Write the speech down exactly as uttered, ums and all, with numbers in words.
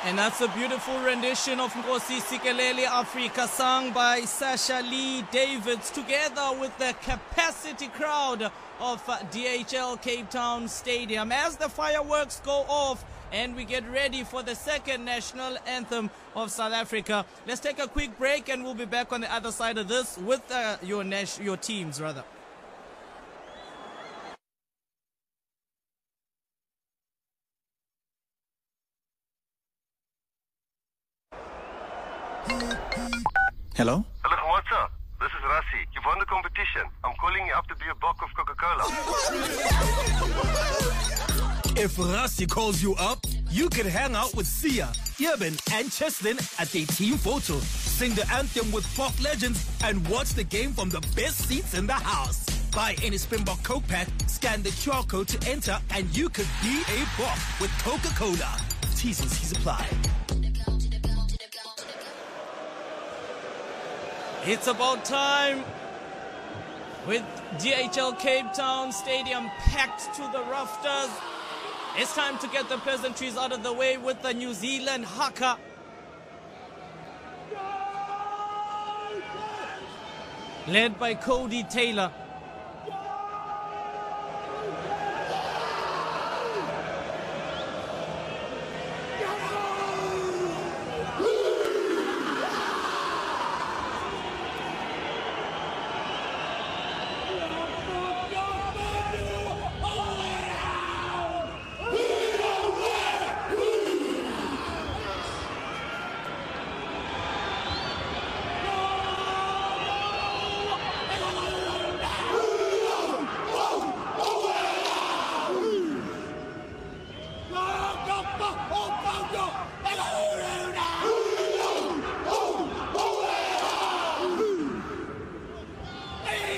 And that's a beautiful rendition of Nkosi Sikeleli Africa, sung by Sasha Lee Davids, together with the capacity crowd of D H L Cape Town Stadium. As the fireworks go off and we get ready for the second national anthem of South Africa, let's take a quick break and we'll be back on the other side of this with uh, your, your teams, rather. Hello? Hello, what's up? This is Rassi. You've won the competition. I'm calling you up to be a bock of Coca-Cola. If Rassi calls you up, you can hang out with Sia, Irvin, and Cheslin at their team photo, sing the anthem with pop legends, and watch the game from the best seats in the house. Buy any Springbok Coke pack, scan the Q R code to enter, and you could be a bock with Coca-Cola. T's and C's apply. It's about time, with D H L Cape Town Stadium packed to the rafters. It's time to get the pleasantries out of the way with the New Zealand haka. Led by Cody Taylor.